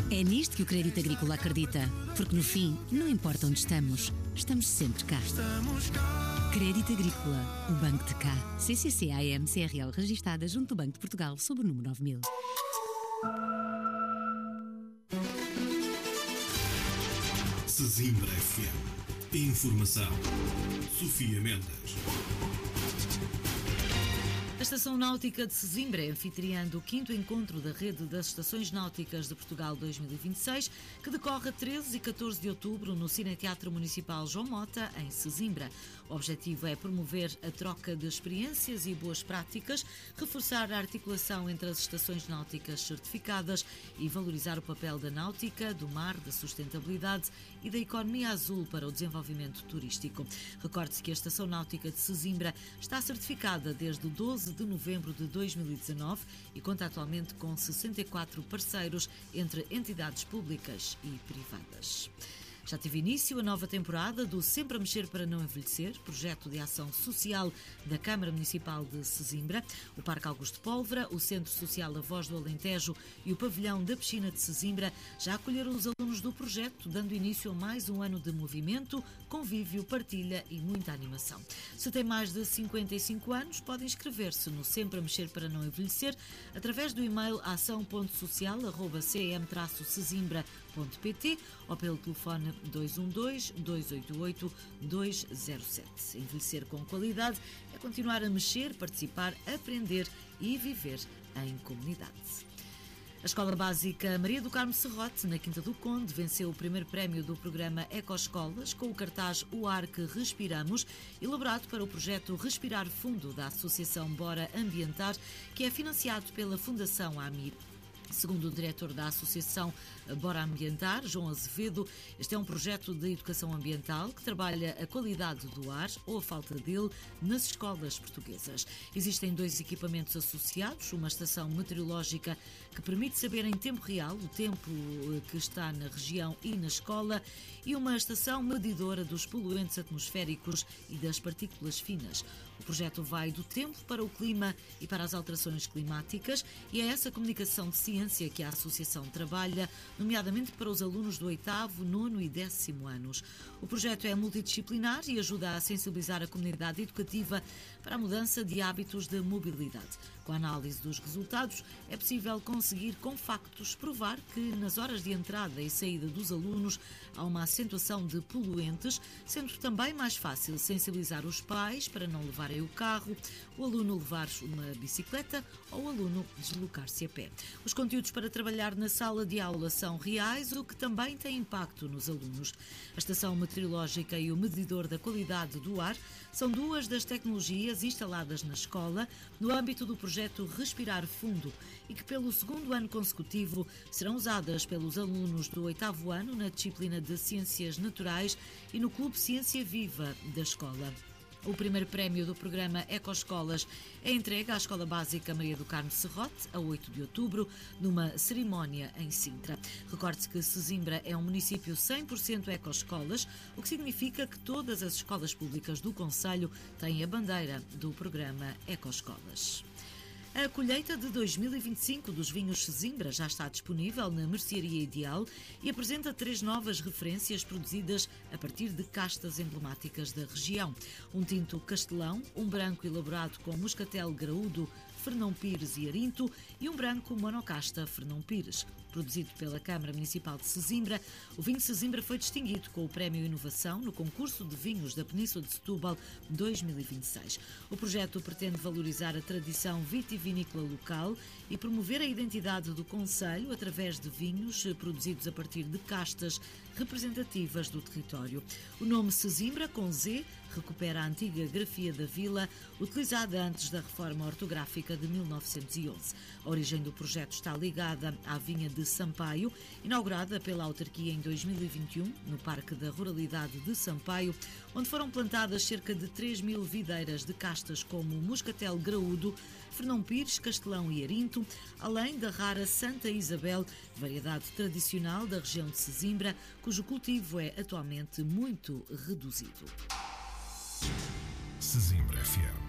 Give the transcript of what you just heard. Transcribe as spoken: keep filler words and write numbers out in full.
É nisto que o Crédito Agrícola acredita, porque no fim, não importa onde estamos, estamos sempre cá. Crédito Agrícola, o Banco de Cá. C C C A M C R L registada junto do Banco de Portugal sob o número nove mil. Sesimbra F M. Informação. Sofia Mendes. A Estação Náutica de Sesimbra é anfitriã do quinto encontro da Rede das Estações Náuticas de Portugal dois mil e vinte e seis, que decorre a treze e catorze de outubro no Cineteatro Municipal João Mota, em Sesimbra. O objetivo é promover a troca de experiências e boas práticas, reforçar a articulação entre as estações náuticas certificadas e valorizar o papel da náutica, do mar, da sustentabilidade e da economia azul para o desenvolvimento turístico. Recorde-se que a Estação Náutica de Sesimbra está certificada desde o doze de novembro de dois mil e dezanove e conta atualmente com sessenta e quatro parceiros entre entidades públicas e privadas. Já teve início a nova temporada do Sempre a Mexer para Não Envelhecer, projeto de ação social da Câmara Municipal de Sesimbra. O Parque Augusto Pólvora, o Centro Social A Voz do Alentejo e o Pavilhão da Piscina de Sesimbra já acolheram os alunos do projeto, dando início a mais um ano de movimento, convívio, partilha e muita animação. Se tem mais de cinquenta e cinco anos, pode inscrever-se no Sempre a Mexer para Não Envelhecer através do e-mail ação ponto social arroba c m traço sesimbra ponto p t ou pelo telefone dois um dois, dois oito oito, dois zero sete. Envelhecer com qualidade é continuar a mexer, participar, aprender e viver em comunidade. A Escola Básica Maria do Carmo Serrote, na Quinta do Conde, venceu o primeiro prémio do programa Ecoescolas com o cartaz O Ar que Respiramos, elaborado para o projeto Respirar Fundo da Associação Bora Ambientar, que é financiado pela Fundação AMIR. Segundo o diretor da Associação Bora Ambientar, João Azevedo, este é um projeto de educação ambiental que trabalha a qualidade do ar ou a falta dele nas escolas portuguesas. Existem dois equipamentos associados, uma estação meteorológica que permite saber em tempo real o tempo que está na região e na escola e uma estação medidora dos poluentes atmosféricos e das partículas finas. O projeto vai do tempo para o clima e para as alterações climáticas e é essa comunicação de ciência que a Associação trabalha, nomeadamente para os alunos do oitavo, nono e décimo anos. O projeto é multidisciplinar e ajuda a sensibilizar a comunidade educativa para a mudança de hábitos de mobilidade. Com a análise dos resultados, é possível conseguir com factos provar que nas horas de entrada e saída dos alunos há uma acentuação de poluentes, sendo também mais fácil sensibilizar os pais para não levarem o carro, o aluno levar uma bicicleta ou o aluno deslocar-se a pé. Os conteúdos para trabalhar na sala de aula são reais, o que também tem impacto nos alunos. A estação meteorológica e o medidor da qualidade do ar são duas das tecnologias instaladas na escola no âmbito do projeto Respirar Fundo e que pelo segundo ano consecutivo serão usadas pelos alunos do oitavo ano na disciplina de Ciências Naturais e no Clube Ciência Viva da escola. O primeiro prémio do programa Ecoescolas é entregue à Escola Básica Maria do Carmo Serrote, a oito de outubro, numa cerimónia em Sintra. Recorde-se que Sesimbra é um município cem por cento ecoescolas, o que significa que todas as escolas públicas do concelho têm a bandeira do programa Ecoescolas. A colheita de dois mil e vinte e cinco dos vinhos Sesimbra já está disponível na Mercearia Ideal e apresenta três novas referências produzidas a partir de castas emblemáticas da região. Um tinto Castelão, um branco elaborado com moscatel graúdo, Fernão Pires e Arinto e um branco monocasta Fernão Pires. Produzido pela Câmara Municipal de Sesimbra, o vinho Sesimbra foi distinguido com o Prémio Inovação no concurso de vinhos da Península de Setúbal dois mil e vinte e seis. O projeto pretende valorizar a tradição vitivinícola local e promover a identidade do concelho através de vinhos produzidos a partir de castas representativas do território. O nome Sesimbra, com Z, recupera a antiga grafia da vila, utilizada antes da reforma ortográfica de mil novecentos e onze. A origem do projeto está ligada à vinha de Sampaio, inaugurada pela autarquia em dois mil e vinte e um, no Parque da Ruralidade de Sampaio, onde foram plantadas cerca de três mil videiras de castas como Moscatel Graúdo, Fernão Pires, Castelão e Arinto, além da rara Santa Isabel, variedade tradicional da região de Sesimbra, cujo cultivo é atualmente muito reduzido. Sesimbra F M.